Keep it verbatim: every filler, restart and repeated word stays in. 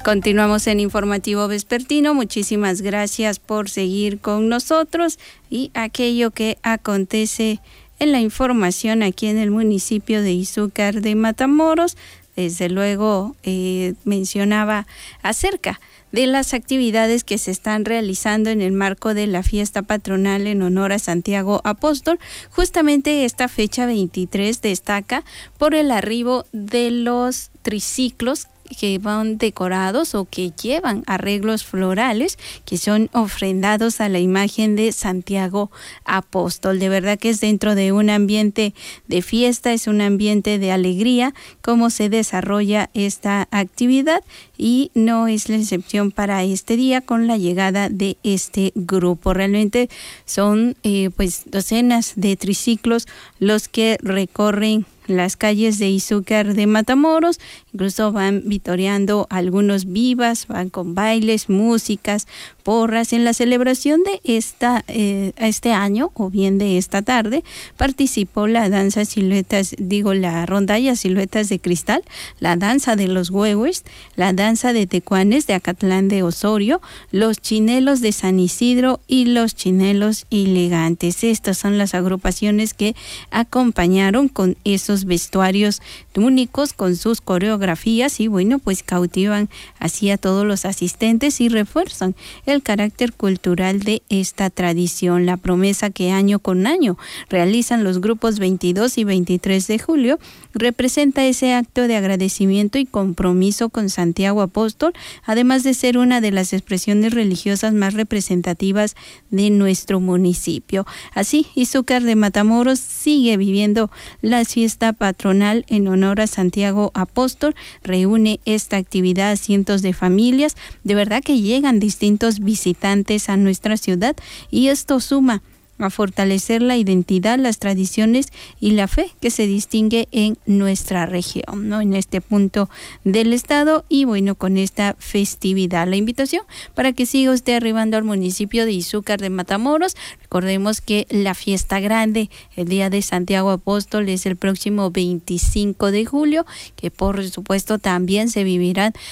Continuamos en Informativo Vespertino. Muchísimas gracias por seguir con nosotros y aquello que acontece en la información aquí en el municipio de Izúcar de Matamoros. Desde luego eh, mencionaba acerca de las actividades que se están realizando en el marco de la fiesta patronal en honor a Santiago Apóstol. Justamente esta fecha veintitrés destaca por el arribo de los triciclos que van decorados o que llevan arreglos florales que son ofrendados a la imagen de Santiago Apóstol. De verdad que es dentro de un ambiente de fiesta, es un ambiente de alegría cómo se desarrolla esta actividad y no es la excepción para este día con la llegada de este grupo. Realmente son eh, pues docenas de triciclos los que recorren las calles de Izúcar de Matamoros, incluso van vitoreando algunos vivas, van con bailes, músicas, porras. En la celebración de esta eh, este año, o bien de esta tarde, participó la danza siluetas, digo la rondalla siluetas de cristal, la danza de los huevos, la danza de tecuanes de Acatlán de Osorio, los chinelos de San Isidro y los chinelos elegantes. Estas son las agrupaciones que acompañaron con esos vestuarios únicos, con sus coreografías y bueno, pues cautivan así a todos los asistentes y refuerzan el carácter cultural de esta tradición. La promesa que año con año realizan los grupos veintidós y veintitrés de julio representa ese acto de agradecimiento y compromiso con Santiago Apóstol, además de ser una de las expresiones religiosas más representativas de nuestro municipio. Así, Izúcar de Matamoros sigue viviendo la fiesta patronal en honor a Santiago Apóstol. Reúne esta actividad a cientos de familias. De verdad que llegan distintos visitantes a nuestra ciudad y esto suma a fortalecer la identidad, las tradiciones y la fe que se distingue en nuestra región, ¿no? En este punto del estado y bueno, con esta festividad. La invitación para que siga usted arribando al municipio de Izúcar de Matamoros. Recordemos que la fiesta grande, el día de Santiago Apóstol, es el próximo veinticinco de julio, que por supuesto también se vivirán